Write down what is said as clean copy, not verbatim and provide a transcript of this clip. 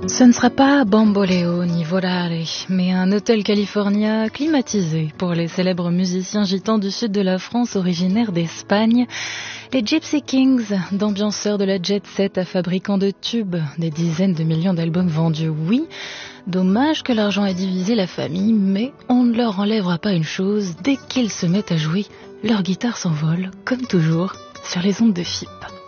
Ce ne sera pas Bamboleo ni Volare, mais un hôtel California climatisé pour les célèbres musiciens gitans du sud de la France originaires d'Espagne, les Gypsy Kings, d'ambianceurs de la jet set à fabricants de tubes, des dizaines de millions d'albums vendus, oui. Dommage que l'argent ait divisé la famille, mais on ne leur enlèvera pas une chose, dès qu'ils se mettent à jouer, leur guitare s'envole, comme toujours, sur les ondes de FIP.